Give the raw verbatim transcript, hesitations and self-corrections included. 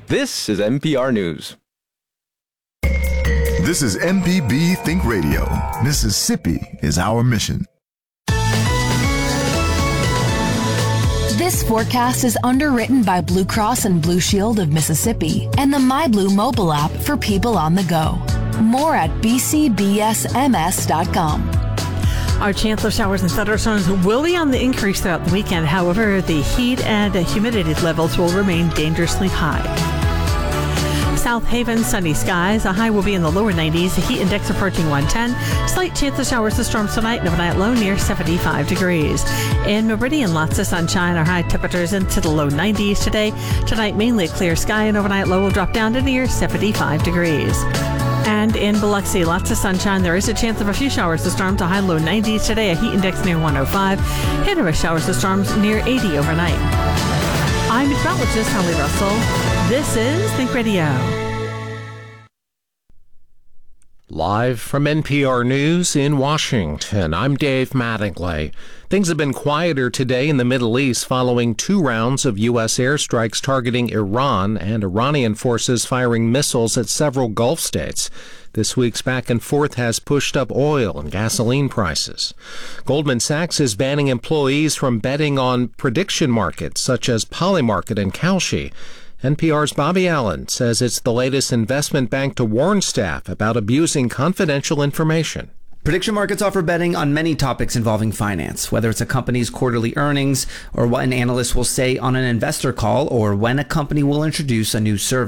This is N P R News. This is M P B Think Radio. Mississippi is our mission. This forecast is underwritten by Blue Cross and Blue Shield of Mississippi and the MyBlue mobile app for people on the go. More at b c b s m s dot com. Our chance of showers and thunderstorms will be on the increase throughout the weekend. However, the heat and humidity levels will remain dangerously high. South Haven, sunny skies. A high will be in the lower nineties. The heat index approaching one ten. Slight chance of showers and storms tonight. And overnight low near seventy-five degrees. In Meridian, lots of sunshine. Our high temperatures into the low nineties today. Tonight, mainly a clear sky, and overnight low will drop down to near seventy-five degrees. And in Biloxi, lots of sunshine. There is a chance of a few showers and storms. A high low nineties today. A heat index near one oh five. Hit with showers and storms near eighty overnight. I'm meteorologist Holly Russell. This is Think Radio. Live from N P R News in Washington, I'm Dave Mattingly. Things have been quieter today in the Middle East following two rounds of U S airstrikes targeting Iran and Iranian forces firing missiles at several Gulf states. This week's back and forth has pushed up oil and gasoline prices. Goldman Sachs is banning employees from betting on prediction markets such as Polymarket and Kalshi. N P R's Bobby Allen says it's the latest investment bank to warn staff about abusing confidential information. Prediction markets offer betting on many topics involving finance, whether it's a company's quarterly earnings or what an analyst will say on an investor call or when a company will introduce a new service.